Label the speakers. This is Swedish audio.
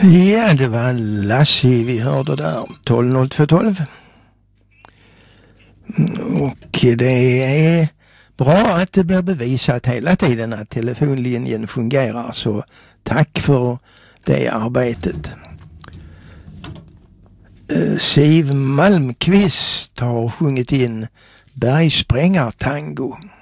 Speaker 1: Ja, det var Lassie vi hörde där. 120212. Och det är bra att det blir bevisat hela tiden att telefonlinjen fungerar. Så tack för det arbetet. Siv Malmqvist har sjungit in Bergsprängartango.